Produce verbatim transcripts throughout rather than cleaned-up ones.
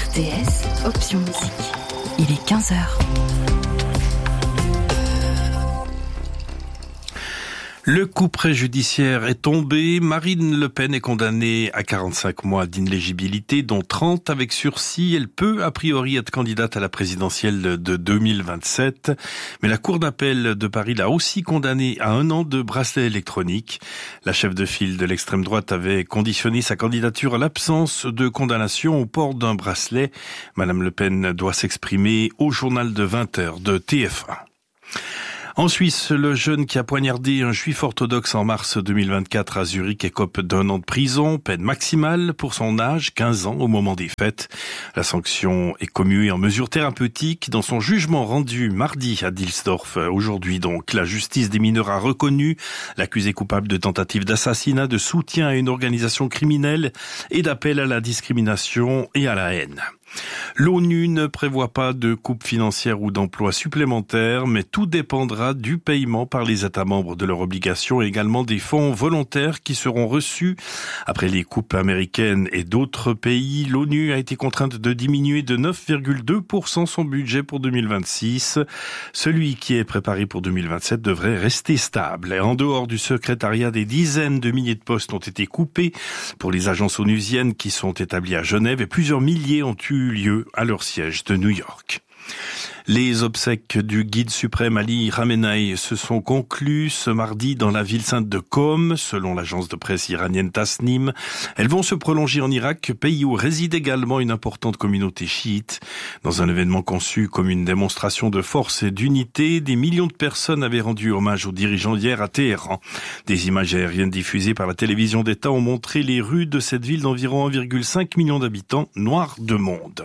R T S, option musique. Il est quinze heures. Le coup préjudiciaire est tombé. Marine Le Pen est condamnée à quarante-cinq mois d'inéligibilité, dont trente avec sursis. Elle peut, a priori, être candidate à la présidentielle de deux mille vingt-sept. Mais la Cour d'appel de Paris l'a aussi condamnée à un an de bracelet électronique. La chef de file de l'extrême droite avait conditionné sa candidature à l'absence de condamnation au port d'un bracelet. Madame Le Pen doit s'exprimer au journal de vingt heures de T F un. En Suisse, le jeune qui a poignardé un juif orthodoxe en mars deux mille vingt-quatre à Zurich écope d'un an de prison, peine maximale pour son âge, quinze ans au moment des faits. La sanction est commuée en mesure thérapeutique. Dans son jugement rendu mardi à Dilsdorf, aujourd'hui donc, la justice des mineurs a reconnu l'accusé coupable de tentative d'assassinat, de soutien à une organisation criminelle et d'appel à la discrimination et à la haine. L'ONU ne prévoit pas de coupe financière ou d'emploi supplémentaires, mais tout dépendra du paiement par les États membres de leurs obligations et également des fonds volontaires qui seront reçus. Après les coupes américaines et d'autres pays, l'ONU a été contrainte de diminuer de neuf virgule deux pour cent son budget pour deux mille vingt-six. Celui qui est préparé pour deux mille vingt-sept devrait rester stable. Et en dehors du secrétariat, des dizaines de milliers de postes ont été coupés pour les agences onusiennes qui sont établies à Genève et plusieurs milliers ont eu lieu à leur siège de New York. Les obsèques du guide suprême Ali Khamenei se sont conclues ce mardi dans la ville sainte de Qom, selon l'agence de presse iranienne Tasnim. Elles vont se prolonger en Irak, pays où réside également une importante communauté chiite. Dans un événement conçu comme une démonstration de force et d'unité, des millions de personnes avaient rendu hommage aux dirigeants hier à Téhéran. Des images aériennes diffusées par la télévision d'État ont montré les rues de cette ville d'environ un virgule cinq million d'habitants, noire de monde.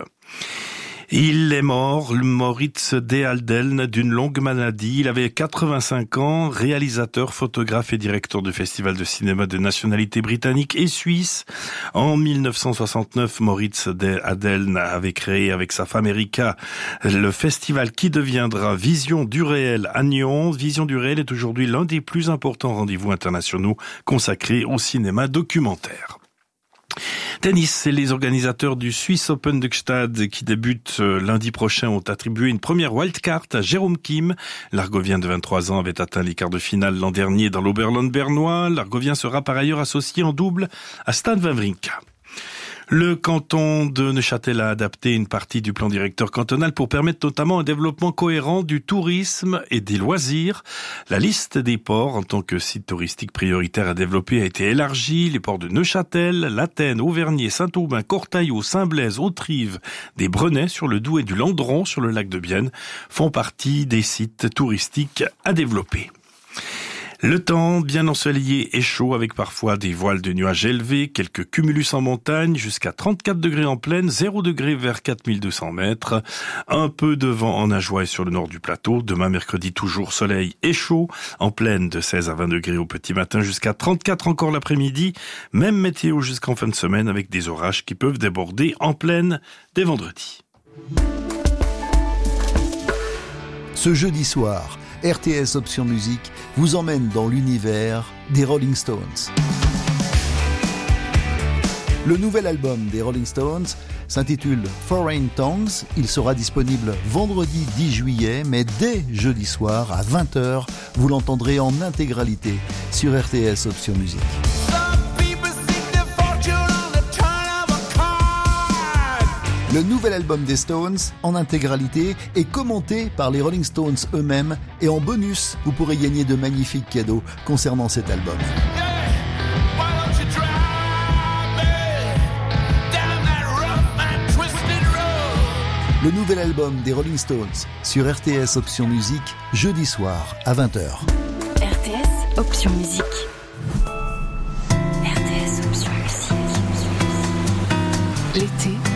Il est mort, Moritz Dealdeln, d'une longue maladie. Il avait quatre-vingt-cinq ans, réalisateur, photographe et directeur de festivals de cinéma de nationalité britannique et suisse. En mille neuf cent soixante-neuf, Moritz Dealdeln avait créé avec sa femme Erika le festival qui deviendra Vision du réel à Nyon. Vision du réel est aujourd'hui l'un des plus importants rendez-vous internationaux consacrés au cinéma documentaire. Tennis, et les organisateurs du Swiss Open de Gstaad qui débute lundi prochain ont attribué une première wildcard à Jérôme Kim. L'Argovien de vingt-trois ans avait atteint les quarts de finale l'an dernier dans l'Oberland bernois. L'Argovien sera par ailleurs associé en double à Stan Wawrinka. Le canton de Neuchâtel a adapté une partie du plan directeur cantonal pour permettre notamment un développement cohérent du tourisme et des loisirs. La liste des ports en tant que site touristique prioritaire à développer a été élargie. Les ports de Neuchâtel, Lattaine, Auvergnat, Saint-Aubin, Cortaillot, Saint-Blaise, Autrive, des Brenets sur le Doubs et du Landron sur le lac de Bienne font partie des sites touristiques à développer. Le temps bien ensoleillé et chaud avec parfois des voiles de nuages élevés, quelques cumulus en montagne, jusqu'à trente-quatre degrés en plaine, zéro degré vers quatre mille deux cents mètres. Un peu de vent en Ajoie et sur le nord du plateau. Demain mercredi, toujours soleil et chaud. En plaine de seize à vingt degrés au petit matin, jusqu'à trente-quatre encore l'après-midi. Même météo jusqu'en fin de semaine avec des orages qui peuvent déborder en plaine dès vendredi. Ce jeudi soir, R T S Option Musique vous emmène dans l'univers des Rolling Stones. Le nouvel album des Rolling Stones s'intitule Foreign Tongues. Il sera disponible vendredi dix juillet, mais dès jeudi soir à vingt heures, vous l'entendrez en intégralité sur R T S Option Musique. Le nouvel album des Stones, en intégralité, est commenté par les Rolling Stones eux-mêmes et en bonus, vous pourrez gagner de magnifiques cadeaux concernant cet album. Le nouvel album des Rolling Stones sur R T S Option Musique, jeudi soir à vingt heures. R T S Option Musique. R T S Option Musique. L'été